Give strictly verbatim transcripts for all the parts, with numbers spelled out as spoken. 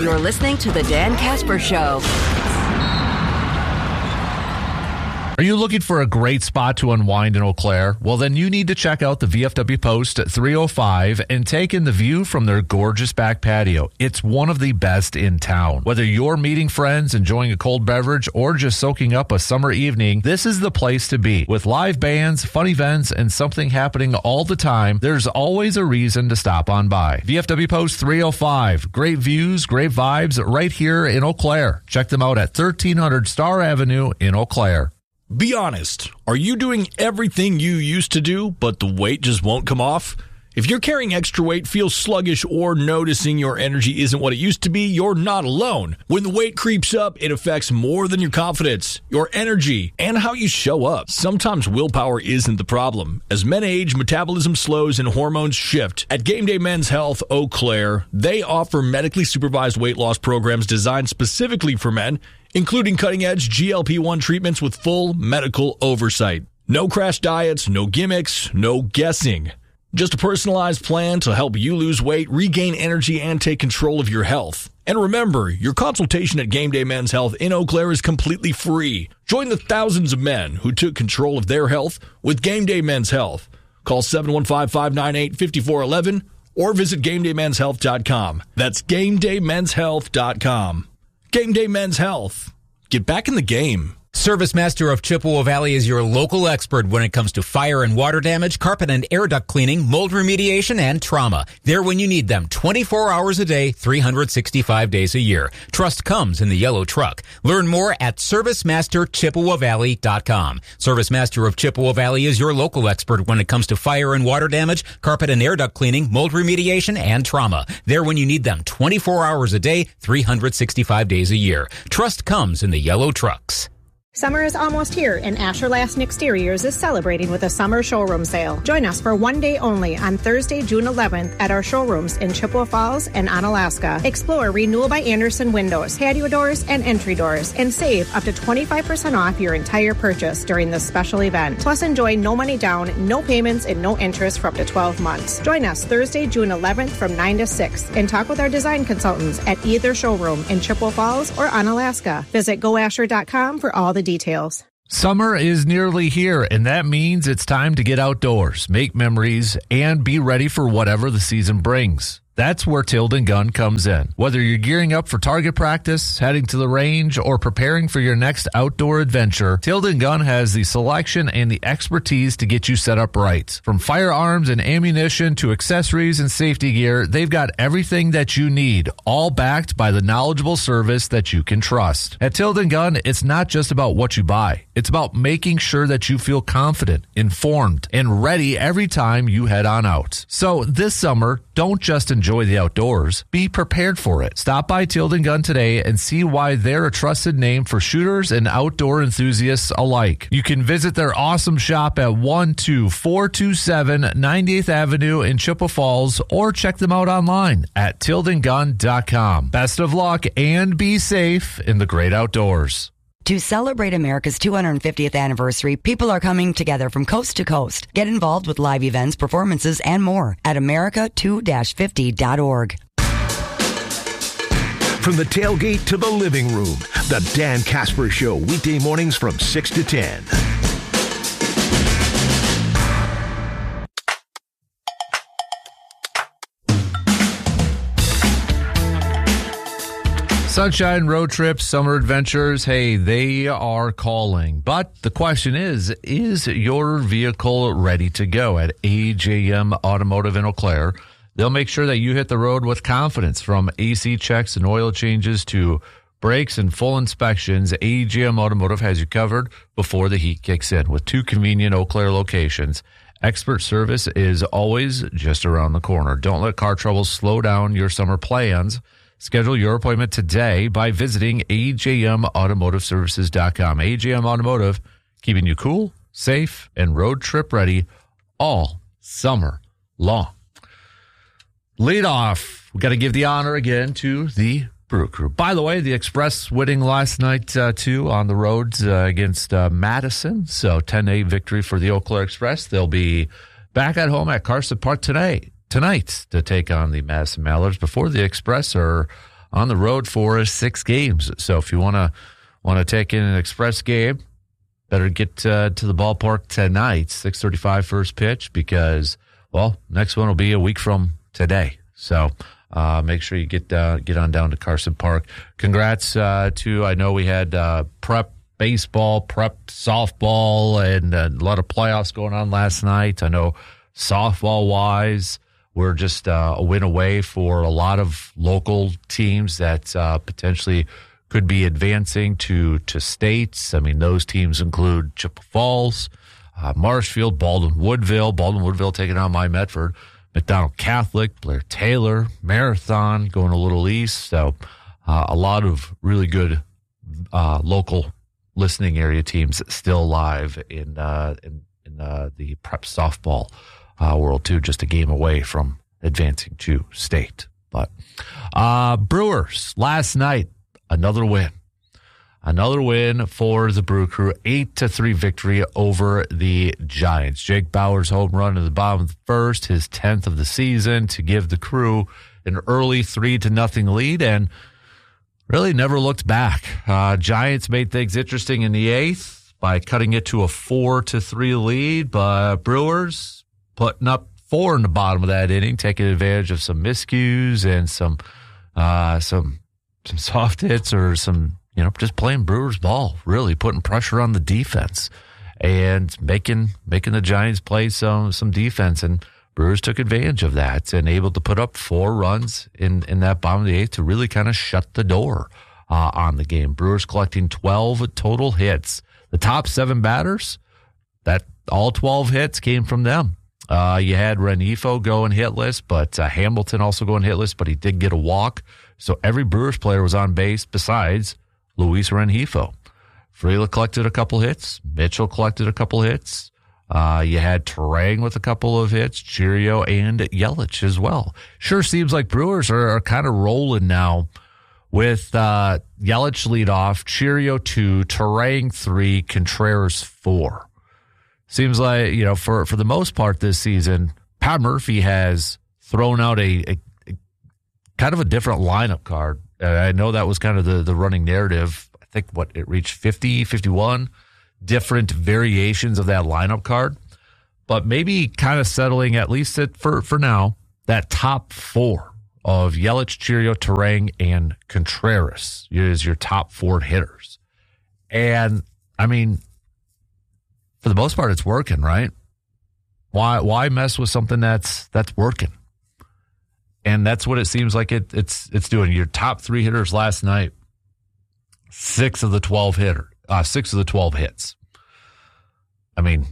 You're listening to The Dan Casper Show. Are you looking for a great spot to unwind in Eau Claire? Well, then you need to check out the V F W Post at three oh five and take in the view from their gorgeous back patio. It's one of the best in town. Whether you're meeting friends, enjoying a cold beverage, or just soaking up a summer evening, this is the place to be. With live bands, fun events, and something happening all the time, there's always a reason to stop on by. V F W Post three oh five. Great views, great vibes right here in Eau Claire. Check them out at thirteen hundred Star Avenue in Eau Claire. Be honest. Are you doing everything you used to do, but the weight just won't come off? If you're carrying extra weight, feel sluggish, or noticing your energy isn't what it used to be, you're not alone. When the weight creeps up, it affects more than your confidence, your energy, and how you show up. Sometimes willpower isn't the problem. As men age, metabolism slows and hormones shift. At Game Day Men's Health Eau Claire, they offer medically supervised weight loss programs designed specifically for men, including cutting-edge G L P one treatments with full medical oversight. No crash diets, no gimmicks, no guessing. Just a personalized plan to help you lose weight, regain energy, and take control of your health. And remember, your consultation at Game Day Men's Health in Eau Claire is completely free. Join the thousands of men who took control of their health with Game Day Men's Health. Call seven one five, five nine eight, five four one one or visit game day men's health dot com. That's game day men's health dot com. Game Day Men's Health. Get back in the game. Service Master of Chippewa Valley is your local expert when it comes to fire and water damage, carpet and air duct cleaning, mold remediation, and trauma. They're when you need them twenty-four hours a day, three hundred sixty-five days a year. Trust comes in the yellow truck. Learn more at service master chippewa valley dot com. Service Master of Chippewa Valley is your local expert when it comes to fire and water damage, carpet and air duct cleaning, mold remediation, and trauma. They're when you need them twenty-four hours a day, three hundred sixty-five days a year. Trust comes in the yellow trucks. Summer is almost here, and Asher Lassen Exteriors is celebrating with a summer showroom sale. Join us for one day only on Thursday, June eleventh at our showrooms in Chippewa Falls and Onalaska. Explore Renewal by Anderson windows, patio doors, and entry doors, and save up to twenty-five percent off your entire purchase during this special event. Plus, enjoy no money down, no payments, and no interest for up to twelve months. Join us Thursday, June eleventh from nine to six and talk with our design consultants at either showroom in Chippewa Falls or Onalaska. Visit go asher dot com for all the details. Summer is nearly here, and that means it's time to get outdoors, make memories, and be ready for whatever the season brings. That's where Tilden Gun comes in. Whether you're gearing up for target practice, heading to the range, or preparing for your next outdoor adventure, Tilden Gun has the selection and the expertise to get you set up right. From firearms and ammunition to accessories and safety gear, they've got everything that you need, all backed by the knowledgeable service that you can trust. At Tilden Gun, it's not just about what you buy. It's about making sure that you feel confident, informed, and ready every time you head on out. So this summer, don't just enjoy the outdoors. Be prepared for it. Stop by Tilden Gun today and see why they're a trusted name for shooters and outdoor enthusiasts alike. You can visit their awesome shop at one two four two seven ninety-eighth Avenue in Chippewa Falls or check them out online at tilden gun dot com. Best of luck and be safe in the great outdoors. To celebrate America's two hundred fiftieth anniversary, people are coming together from coast to coast. Get involved with live events, performances, and more at america two fifty dot org. From the tailgate to the living room, the Dan Casper Show, weekday mornings from six to ten. Sunshine road trips, summer adventures, hey, they are calling. But the question is, is your vehicle ready to go? At A J M Automotive in Eau Claire, they'll make sure that you hit the road with confidence. From A C checks and oil changes to brakes and full inspections, A J M Automotive has you covered before the heat kicks in. With two convenient Eau Claire locations, expert service is always just around the corner. Don't let car troubles slow down your summer plans. Schedule your appointment today by visiting A J M automotive services dot com. A J M Automotive, keeping you cool, safe, and road trip ready all summer long. Lead off. We've got to give the honor again to the Brew Crew. By the way, the Express winning last night, uh, too, on the roads uh, against uh, Madison. So ten eight victory for the Eau Claire Express. They'll be back at home at Carson Park today. Tonight to take on the Madison Mallards before the Express are on the road for six games. So if you want to want to take in an express game, better get uh, to the ballpark tonight, six thirty-five first pitch, because, well, next one will be a week from today. So uh, make sure you get uh, get on down to Carson Park. Congrats uh, to, I know we had uh, prep baseball, prep softball, and a lot of playoffs going on last night. I know softball-wise, we're just uh, a win away for a lot of local teams that uh, potentially could be advancing to, to states. I mean, those teams include Chippewa Falls, uh, Marshfield, Baldwin Woodville, Baldwin Woodville taking on my Medford, McDonald Catholic, Blair Taylor, Marathon going a little east. So uh, a lot of really good uh, local listening area teams still alive in uh, in, in uh, the prep softball uh, world too, just a game away from advancing to state. But uh, Brewers last night, another win, another win for the Brew Crew, eight to three victory over the Giants. Jake Bauers' home run in the bottom of the first, his tenth of the season, to give the Crew an early three to nothing lead, and really never looked back. Uh, Giants made things interesting in the eighth by cutting it to a four to three lead, but Brewers putting up four in the bottom of that inning, taking advantage of some miscues and some uh, some some soft hits, or some, you know, just playing Brewers ball, really putting pressure on the defense and making making the Giants play some some defense. And Brewers took advantage of that and able to put up four runs in, in that bottom of the eighth to really kind of shut the door uh, on the game. Brewers collecting twelve total hits. The top seven batters, that all twelve hits came from them. Uh, you had Renifo going hitless, but uh, Hamilton also going hitless, but he did get a walk. So every Brewers player was on base besides Luis Renifo. Freeland collected a couple hits. Mitchell collected a couple hits. Uh, you had Terang with a couple of hits, Cheerio and Yelich as well. Sure seems like Brewers are, are kind of rolling now with uh, Yelich lead off, Cheerio two, Terang three, Contreras four. Seems like, you know, for, for the most part this season, Pat Murphy has thrown out a, a, a kind of a different lineup card. Uh, I know that was kind of the, the running narrative. I think, what, it reached fifty, fifty-one different variations of that lineup card, but maybe kind of settling, at least at, for, for now, that top four of Yelich, Cheerio, Terang, and Contreras is your top four hitters. And, I mean, for the most part, it's working, right? Why why mess with something that's that's working? And that's what it seems like it, it's it's doing. Your top three hitters last night, six of the twelve hitter, uh, six of the twelve hits. I mean,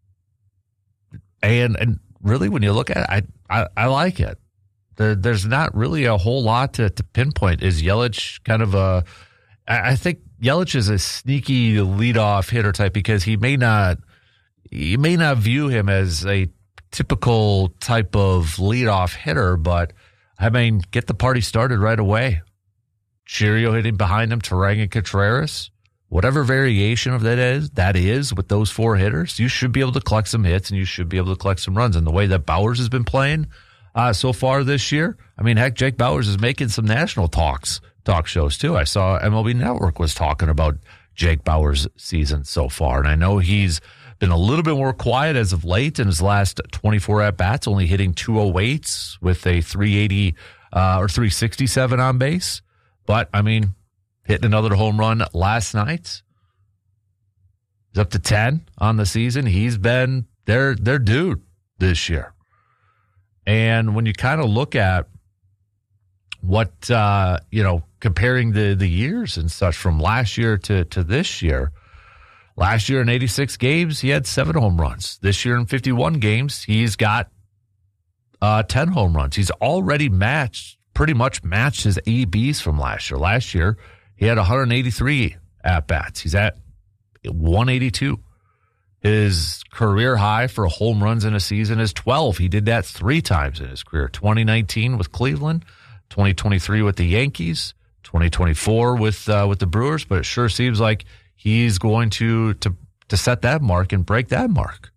and and really, when you look at it, I I, I like it. There, there's not really a whole lot to, to pinpoint. Is Yelich kind of a? I think Yelich is a sneaky leadoff hitter type, because he may not you may not view him as a typical type of leadoff hitter, but I mean, get the party started right away. Cheerio hitting behind him, Terang and Contreras. Whatever variation of that is, that is with those four hitters, you should be able to collect some hits and you should be able to collect some runs. And the way that Bauers has been playing uh, so far this year, I mean, heck, Jake Bauers is making some national talks, talk shows too. I saw M L B Network was talking about Jake Bauers' season so far. And I know he's been a little bit more quiet as of late in his last twenty-four at-bats, only hitting two oh eights with a three eighty uh, or three sixty-seven on base. But, I mean, hitting another home run last night. He's up to ten on the season. He's been their their dude this year. And when you kind of look at what, uh, you know, comparing the, the years and such from last year to, to this year, last year in eighty-six games, he had seven home runs. This year in fifty-one games, he's got uh, ten home runs. He's already matched, pretty much matched his A Bs from last year. Last year, he had one hundred eighty-three at-bats. He's at one eighty-two. His career high for home runs in a season is twelve. He did that three times in his career. twenty nineteen with Cleveland, twenty twenty-three with the Yankees, twenty twenty-four with uh, with the Brewers. But it sure seems like he's going to, to, to set that mark and break that mark.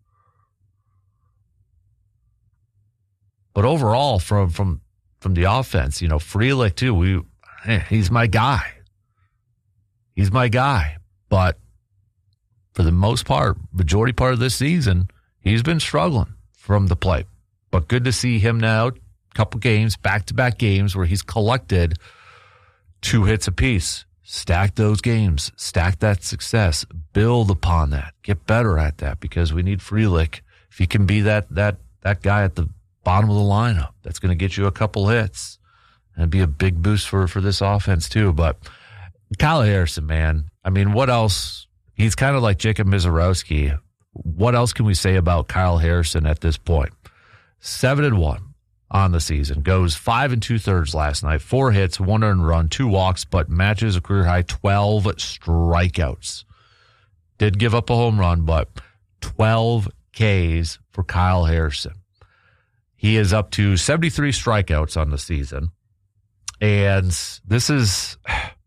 But overall, from from from the offense, you know, Frelick too, we hey, he's my guy. He's my guy. But for the most part, majority part of this season, he's been struggling from the plate. But good to see him now, a couple games, back-to-back games where he's collected two hits apiece. Stack those games. Stack that success. Build upon that. Get better at that because we need Frelick. If he can be that that that guy at the bottom of the lineup, that's going to get you a couple hits and be a big boost for, for this offense too. But Kyle Harrison, man, I mean, what else? He's kind of like Jacob Misiorowski. What else can we say about Kyle Harrison at this point? Seven and one on the season. Goes five and two thirds last night. Four hits, one earned run, two walks, but matches a career high twelve strikeouts. Did give up a home run, but twelve Ks for Kyle Harrison. He is up to seventy-three strikeouts on the season. And this is,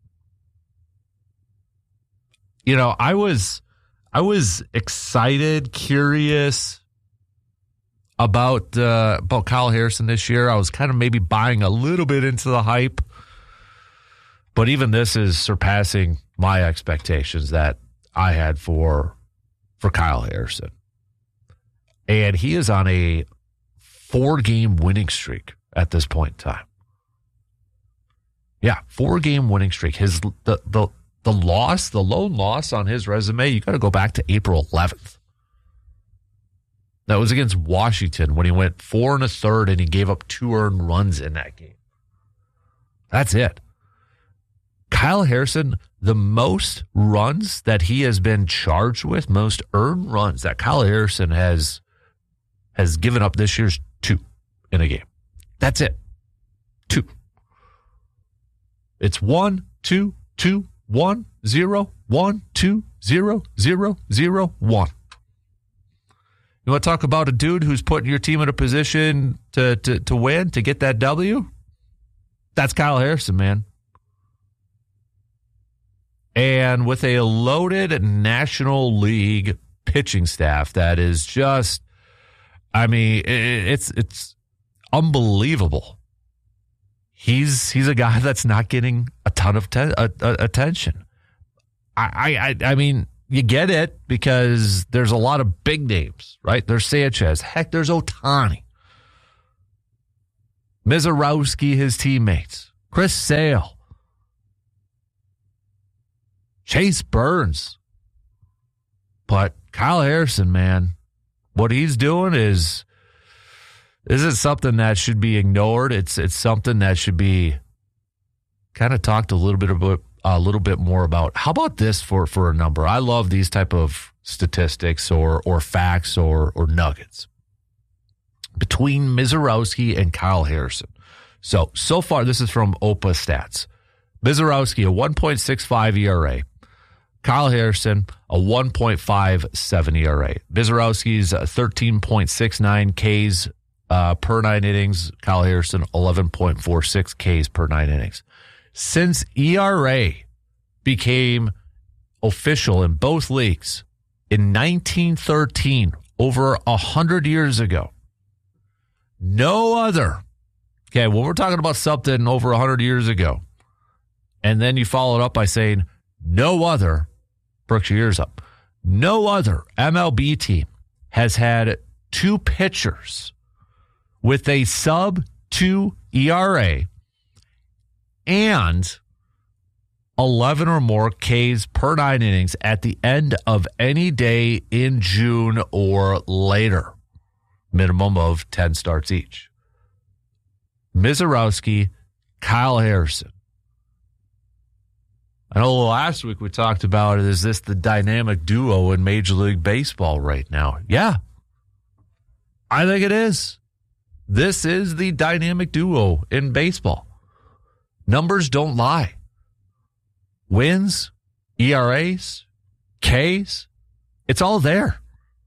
you know, I was, I was excited, curious about, uh, about Kyle Harrison this year. I was kind of maybe buying a little bit into the hype, but even this is surpassing my expectations that I had for, for Kyle Harrison. And he is on a four-game winning streak at this point in time. Yeah, four-game winning streak. His the the the loss, the lone loss on his resume, you got to go back to April eleventh. That was against Washington when he went four and a third and he gave up two earned runs in that game. That's it. Kyle Harrison, the most runs that he has been charged with, most earned runs that Kyle Harrison has has given up this year's two in a game. That's it. Two. It's one, two, two, one, zero, one, two, zero, zero, zero, one. You want to talk about a dude who's putting your team in a position to, to, to win, to get that W? That's Kyle Harrison, man. And with a loaded National League pitching staff that is just, I mean, it's it's unbelievable. He's he's a guy that's not getting a ton of te- uh, uh, attention. I, I I mean, you get it because there's a lot of big names, right? There's Sanchez. Heck, there's Ohtani. Misiorowski, his teammates. Chris Sale. Chase Burns. But Kyle Harrison, man, what he's doing is isn't something that should be ignored. It's it's something that should be kind of talked a little bit about, a little bit more about. How about this for, for a number? I love these type of statistics or or facts or or nuggets between Misiorowski and Kyle Harrison. So so far, this is from O P A Stats. Misiorowski a one point six five E R A. Kyle Harrison, a one point five seven E R A. Misiorowski's thirteen point six nine Ks uh, per nine innings. Kyle Harrison, eleven point four six Ks per nine innings. Since E R A became official in both leagues in nineteen thirteen, over one hundred years ago, no other, okay, when we're talking about something over one hundred years ago, and then you follow it up by saying no other, Brooks, your ears up, no other M L B team has had two pitchers with a sub two E R A and eleven or more Ks per nine innings at the end of any day in June or later. Minimum of ten starts each. Misiorowski, Kyle Harrison. I know last week we talked about, is this the dynamic duo in Major League Baseball right now? Yeah, I think it is. This is the dynamic duo in baseball. Numbers don't lie. Wins, E R As, Ks, it's all there.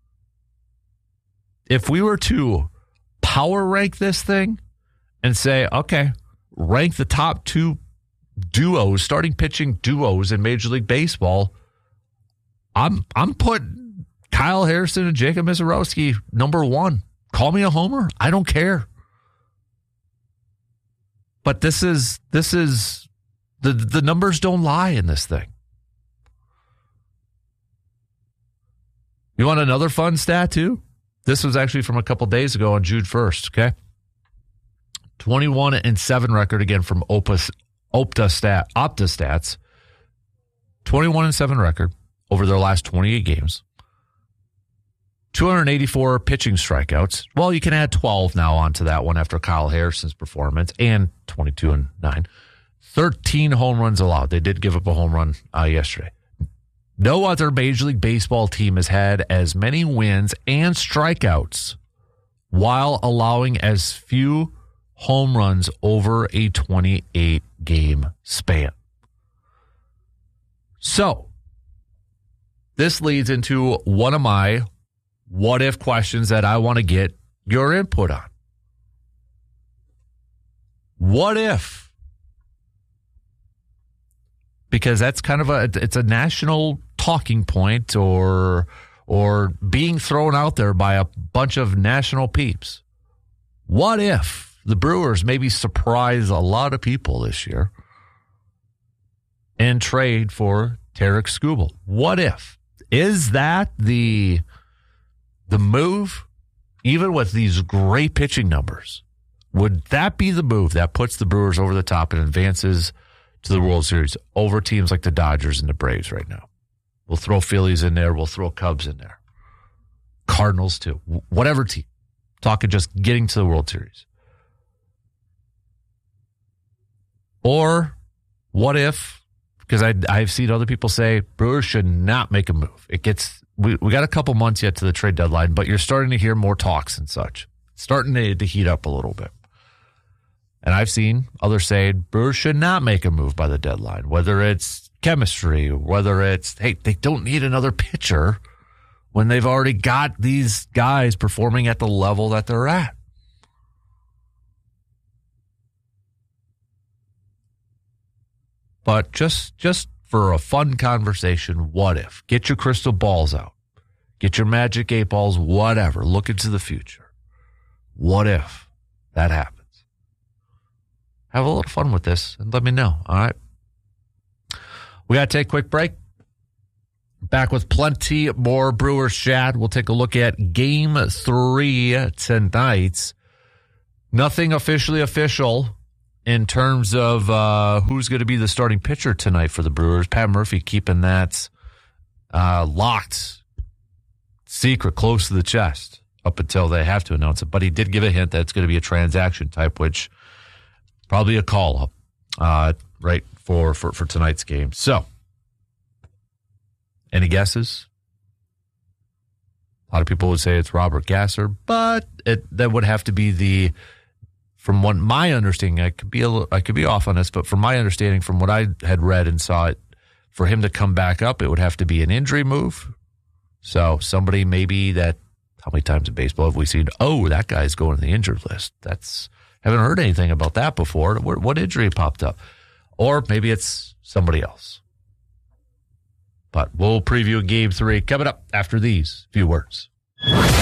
If we were to power rank this thing and say, okay, rank the top two duos, starting pitching duos in Major League Baseball, I'm I'm putting Kyle Harrison and Jacob Misiorowski number one. Call me a homer. I don't care. But this is this is The, the numbers don't lie in this thing. You want another fun stat, too? This was actually from a couple days ago on June first, okay? twenty-one and seven record, again, from Opus, Opta stat, Opta Stats. twenty-one and seven record over their last twenty-eight games. two hundred eighty-four pitching strikeouts. Well, you can add twelve now onto that one after Kyle Harrison's performance, and twenty-two and nine. thirteen home runs allowed. They did give up a home run uh, yesterday. No other Major League Baseball team has had as many wins and strikeouts while allowing as few home runs over a twenty-eight game span. So, this leads into one of my what if questions that I want to get your input on. What if? Because that's kind of a, it's a national talking point or, or being thrown out there by a bunch of national peeps. What if the Brewers maybe surprise a lot of people this year and trade for Tarik Skubal? What if? Is that the, the move, even with these great pitching numbers? Would that be the move that puts the Brewers over the top and advances to the World Series over teams like the Dodgers and the Braves right now? We'll throw Phillies in there. We'll throw Cubs in there. Cardinals too. Whatever team. Talking just getting to the World Series. Or what if, because I, I've seen other people say Brewers should not make a move. It gets, we, we got a couple months yet to the trade deadline, but you're starting to hear more talks and such. It's starting to, to heat up a little bit. And I've seen others say Brewers should not make a move by the deadline, whether it's chemistry, whether it's, hey, they don't need another pitcher when they've already got these guys performing at the level that they're at. But just, just for a fun conversation, what if? Get your crystal balls out. Get your magic eight balls, whatever. Look into the future. What if that happens? Have a little fun with this and let me know, all right? We got to take a quick break. Back with plenty more Brewers chat. We'll take a look at game three tonight. Nothing officially official in terms of uh, who's going to be the starting pitcher tonight for the Brewers. Pat Murphy keeping that uh, locked, secret, close to the chest up until they have to announce it. But he did give a hint that it's going to be a transaction type, which probably a call-up, uh, right, for, for, for tonight's game. So, any guesses? A lot of people would say it's Robert Gasser, but it, that would have to be the, from what my understanding, I could be a little, I could be off on this, but from my understanding, from what I had read and saw it, for him to come back up, it would have to be an injury move. So somebody maybe that, how many times in baseball have we seen, oh, that guy's going to the injured list? That's, haven't heard anything about that before. What, what injury popped up? Or maybe it's somebody else. But we'll preview game three coming up after these few words.